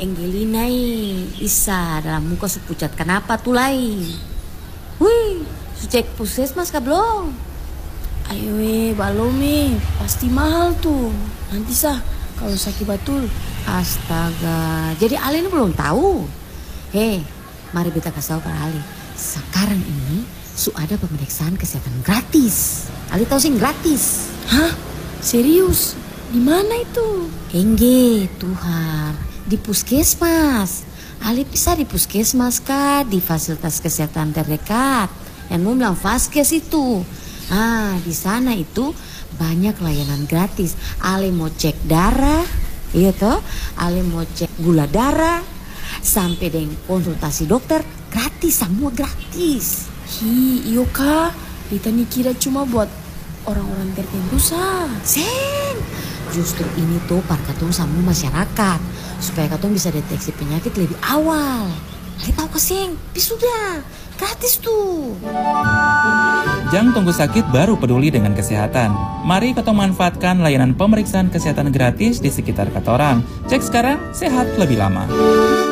Angelina Isa dalam muka su pucat kenapa tuh lai? Wih, su cek puskesmas kah belum? Ayo balom pasti mahal tuh. Nanti kalau sakit batul. Astaga, jadi Ali ini belum tahu. Mari kita kasih tahu ke Ali. Sekarang ini ada pemeriksaan kesehatan gratis. Ali tahu sih gratis. Hah? Serius? Di mana itu? Engge, Tuhan, di puskesmas. Ali bisa di puskesmas kah? Di fasilitas kesehatan terdekat. Yang mau bilang Vaskes itu. Di sana itu banyak layanan gratis. Ali mau cek darah, iya toh? Ali mau cek gula darah, sampai dengan konsultasi dokter gratis, semua gratis. Iyo kak, Rita nih kira cuma buat orang-orang tertentu Sen, justru ini tuh par katong sama masyarakat supaya katong bisa deteksi penyakit lebih awal. Ali tahu kesing, sudah gratis tuh. Jangan tunggu sakit baru peduli dengan kesehatan. Mari katong manfaatkan layanan pemeriksaan kesehatan gratis di sekitar katorang. Cek sekarang, sehat lebih lama.